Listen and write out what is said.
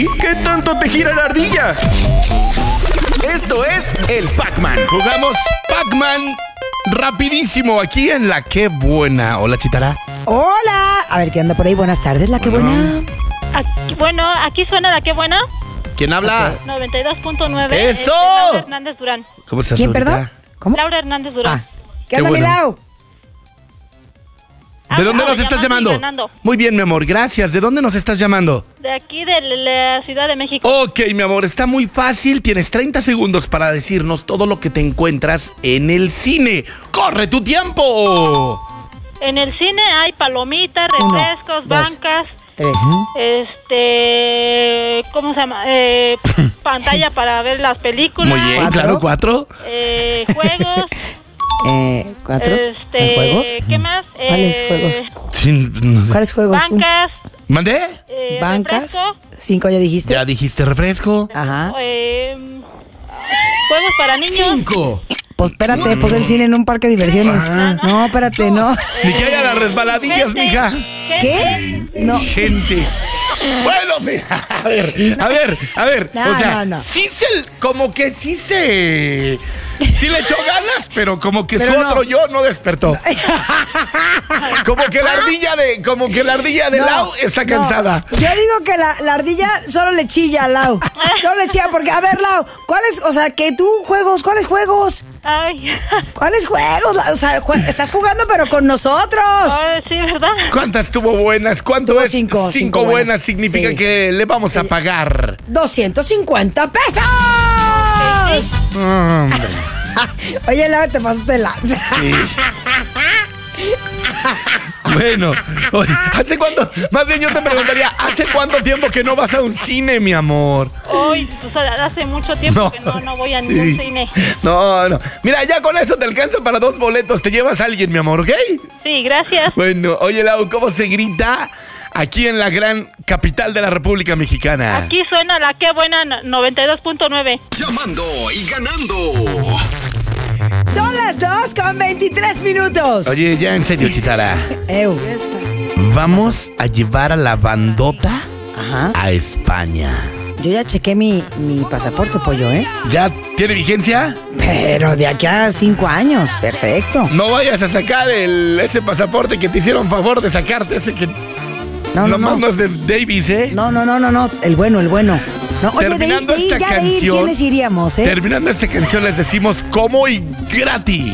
¿Y qué tanto te gira la ardilla? Esto es el Pac-Man. Jugamos Pac-Man rapidísimo aquí en La Qué Buena. Hola, Chitara. Hola. A ver, ¿qué anda por ahí? Buenas tardes, La Qué Buena. Aquí suena La Qué Buena. ¿Quién habla? 92.9. ¡Eso! Laura Hernández Durán. ¿Cómo estás, ¿Quién, Laurita? perdón? ¿Cómo? Laura Hernández Durán. ¿Qué anda, bueno. Milau? ¿De dónde nos estás llamando? Ganando. Muy bien, mi amor, gracias. ¿De dónde nos estás llamando? De aquí, de la Ciudad de México. Ok, mi amor, está muy fácil. Tienes 30 segundos para decirnos todo lo que te encuentras en el cine. ¡Corre tu tiempo! En el cine hay palomitas, Uno, refrescos, dos. bancas, 3. ¿cómo se llama? Pantalla para ver las películas. Muy bien, claro, 4. Juegos. 4. ¿Juegos? ¿Qué más? ¿Cuáles juegos? Sí, no sé. ¿Cuáles juegos? Bancas. ¿Mandé? Bancas. Refresco, 5 ya dijiste. Ya dijiste refresco. Ajá. juegos para niños. 5. Pues espérate, pues el cine en un parque de diversiones. No, espérate, no. Ni que haya las resbaladillas, Gente. mija. ¿Qué? No. Gente. Bueno, mira, a ver. No, o sea, no. sí le echó ganas, pero como que Pero su no. otro yo no despertó. Como que la ardilla de No, Lau está cansada. no. Yo digo que la ardilla solo le chilla a Lau. Solo le chilla porque, a ver, Lau, ¿cuáles juegos? Ay. ¿Cuáles juegos? O sea, estás jugando pero con nosotros. Ay, sí, ¿verdad? ¿Cuántas tuvo buenas? ¿Cuánto Tuvo es? 5 5 buenas significa Sí. que le vamos a pagar. 250 pesos. Hombre. Oye, Lau, te pasaste de lanza. Sí. Bueno, oye, ¿hace cuánto? Más bien yo te preguntaría, ¿hace cuánto tiempo que no vas a un cine, mi amor? Hoy, pues hace mucho tiempo que no voy a ningún Sí. cine. No. Mira, ya con eso te alcanza para 2 boletos. Te llevas a alguien, mi amor, ¿ok? Sí, gracias. Bueno, oye, Lau, ¿cómo se grita aquí en la gran capital de la República Mexicana? Aquí suena La Qué Buena 92.9. Llamando y ganando. Son las 2:23. Oye, ya en serio, Chitara. Vamos a llevar a la bandota Ajá. a España. Yo ya chequé mi pasaporte, pollo, ¿eh? ¿Ya tiene vigencia? Pero de aquí a 5 años. Perfecto. No vayas a sacar ese pasaporte que te hicieron favor de sacarte, ese que No. no es de Davis, ¿eh? No. El bueno. No, oye, Terminando de ir, esta ya de ir, canción, ¿quiénes iríamos, eh? Terminando esta canción les decimos cómo y gratis.